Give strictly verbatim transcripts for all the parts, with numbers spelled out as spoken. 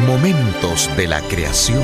Momentos de la creación.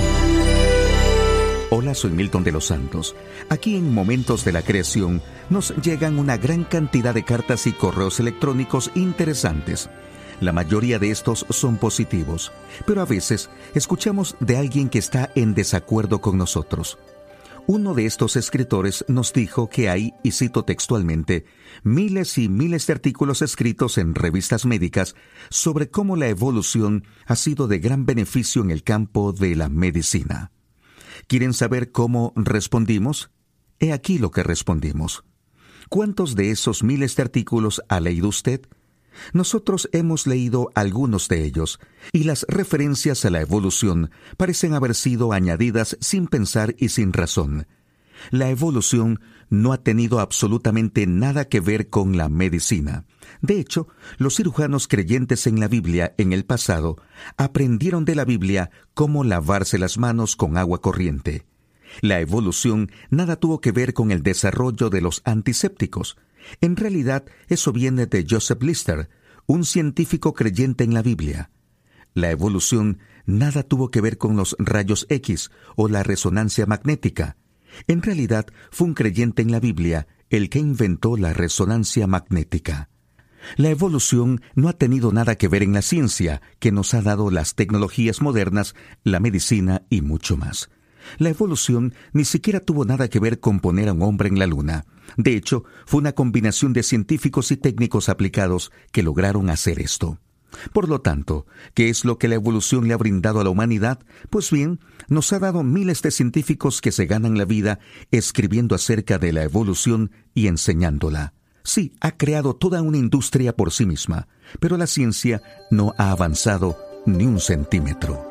Hola, soy Milton de los Santos. Aquí en Momentos de la Creación nos llegan una gran cantidad de cartas y correos electrónicos interesantes. La mayoría de estos son positivos, pero a veces escuchamos de alguien que está en desacuerdo con nosotros. Uno de estos escritores nos dijo que hay, y cito textualmente, miles y miles de artículos escritos en revistas médicas sobre cómo la evolución ha sido de gran beneficio en el campo de la medicina. ¿Quieren saber cómo respondimos? He aquí lo que respondimos. ¿Cuántos de esos miles de artículos ha leído usted? Nosotros hemos leído algunos de ellos, y las referencias a la evolución parecen haber sido añadidas sin pensar y sin razón. La evolución no ha tenido absolutamente nada que ver con la medicina. De hecho, los cirujanos creyentes en la Biblia en el pasado aprendieron de la Biblia cómo lavarse las manos con agua corriente. La evolución nada tuvo que ver con el desarrollo de los antisépticos. En realidad, eso viene de Joseph Lister, un científico creyente en la Biblia. La evolución nada tuvo que ver con los rayos X o la resonancia magnética. En realidad, fue un creyente en la Biblia el que inventó la resonancia magnética. La evolución no ha tenido nada que ver en la ciencia, que nos ha dado las tecnologías modernas, la medicina y mucho más. La evolución ni siquiera tuvo nada que ver con poner a un hombre en la luna. De hecho, fue una combinación de científicos y técnicos aplicados que lograron hacer esto. Por lo tanto, ¿qué es lo que la evolución le ha brindado a la humanidad? Pues bien, nos ha dado miles de científicos que se ganan la vida escribiendo acerca de la evolución y enseñándola. Sí, ha creado toda una industria por sí misma, pero la ciencia no ha avanzado ni un centímetro.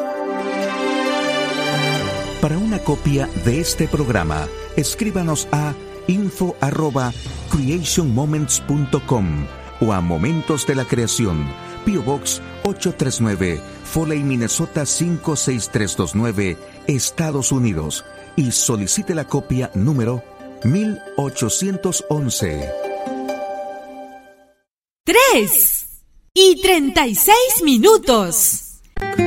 Para una copia de este programa, escríbanos a info arroba creation moments punto com o a Momentos de la Creación, P O Box ocho tres nueve, Foley, Minnesota cinco seis tres dos nueve, Estados Unidos, y solicite la copia número mil ochocientos once. Tres y treinta y seis minutos.